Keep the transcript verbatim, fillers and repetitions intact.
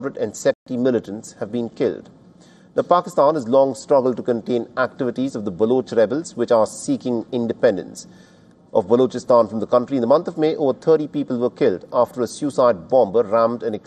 one hundred seventy militants have been killed. Now, Pakistan has long struggled to contain activities of the Baloch rebels, which are seeking independence of Balochistan from the country. In the month of May, over thirty people were killed after a suicide bomber rammed an